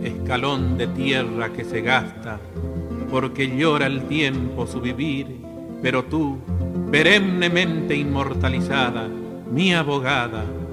escalón de tierra que se gasta, porque llora el tiempo su vivir, pero tú, perennemente inmortalizada, mi abogada,